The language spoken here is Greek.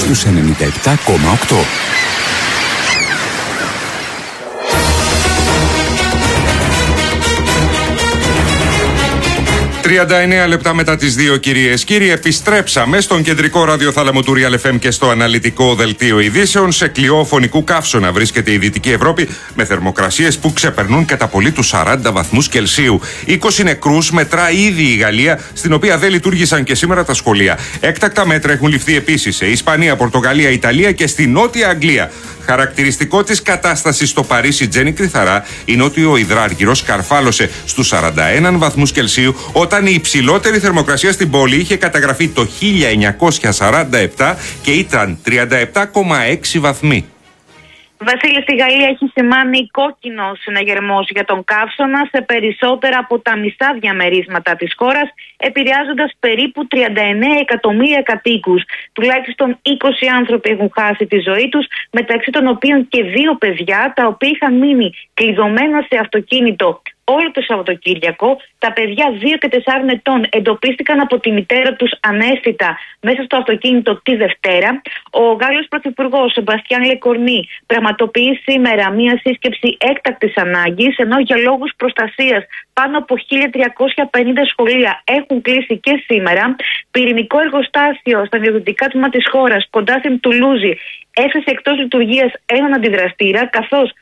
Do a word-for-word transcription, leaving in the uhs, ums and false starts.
στους ενενήντα επτά κόμμα οκτώ. τριάντα εννέα λεπτά μετά τις δύο, κυρίες κύριοι, επιστρέψαμε στον κεντρικό ραδιοθάλαμο του Real εφ εμ και στο αναλυτικό δελτίο ειδήσεων. Σε κλειό φωνικού καύσωνα βρίσκεται η Δυτική Ευρώπη, με θερμοκρασίες που ξεπερνούν κατά πολύ τους σαράντα βαθμούς Κελσίου. είκοσι νεκρούς μετρά ήδη η Γαλλία, στην οποία δεν λειτουργήσαν και σήμερα τα σχολεία. Έκτακτα μέτρα έχουν ληφθεί επίσης σε Ισπανία, Πορτογαλία, Ιταλία και στη Νότια Αγγλία. Χαρακτηριστικό της κατάστασης στο Παρίσι, Τζένι Κρυθαρά, είναι ότι ο υδράργυρος καρφάλωσε στους σαράντα ένα βαθμούς Κελσίου, όταν η υψηλότερη θερμοκρασία στην πόλη είχε καταγραφεί το χίλια εννιακόσια σαράντα επτά και ήταν τριάντα επτά κόμμα έξι βαθμοί. Βασίλη, στη Γαλλία έχει σημάνει κόκκινο συναγερμός για τον καύσωνα σε περισσότερα από τα μισά διαμερίσματα της χώρας, επηρεάζοντας περίπου τριάντα εννέα εκατομμύρια κατοίκους. Τουλάχιστον είκοσι άνθρωποι έχουν χάσει τη ζωή τους, μεταξύ των οποίων και δύο παιδιά, τα οποία είχαν μείνει κλειδωμένα σε αυτοκίνητο όλο το Σαββατοκύριακο. Τα παιδιά δύο και τεσσάρων ετών εντοπίστηκαν από τη μητέρα τους αναίσθητα μέσα στο αυτοκίνητο τη Δευτέρα. Ο Γάλλος Πρωθυπουργός Σεμπαστιάν Λεκορνί πραγματοποιεί σήμερα μία σύσκεψη έκτακτης ανάγκης, ενώ για λόγους προστασίας πάνω από χίλια τριακόσια πενήντα σχολεία έχουν κλείσει και σήμερα. Πυρηνικό εργοστάσιο στα νοτιοδυτικά τμήματα της χώρας, κοντά στην Τουλούζη, έθεσε εκτός λειτουργίας έναν αντιδραστήρα, καθώς